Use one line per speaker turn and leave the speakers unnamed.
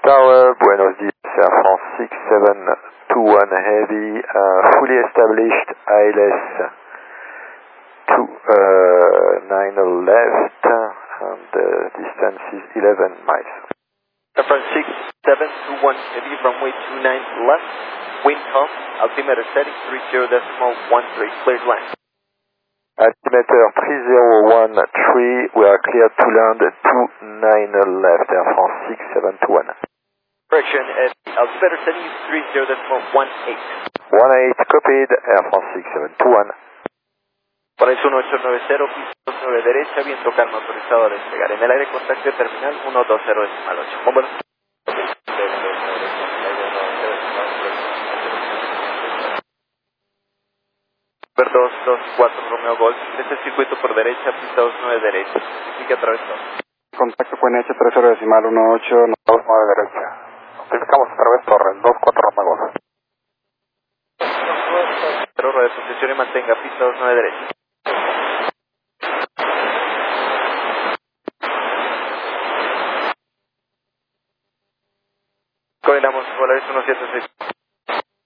Tower, Buenos Dias, Air France 6721 Heavy, fully established ILS 9 left, and distance is 11 miles.
Air France 6721 Heavy, runway 29 left, wind calm, altimeter setting 30.13, cleared land.
Altimeter 3013, we are cleared to land 29 left, Air France 6721.
Correction, altimeter setting is 30.18.
18, copied, Air France 6721.
Por el 1890, piso 9 derecha, viento calma, autorizado a despegar. En el aire, contacto de terminal 120.8. Over. 224 Romeo Golf, este circuito por derecha, pista 29 derecha. Sigue a través de
contacto con H 30.18, 29 derecha. Notificamos a través Torres, 24 Romeo Golf.
Error de posición y mantenga pista 29 derecha. Coordinamos Polaris 176.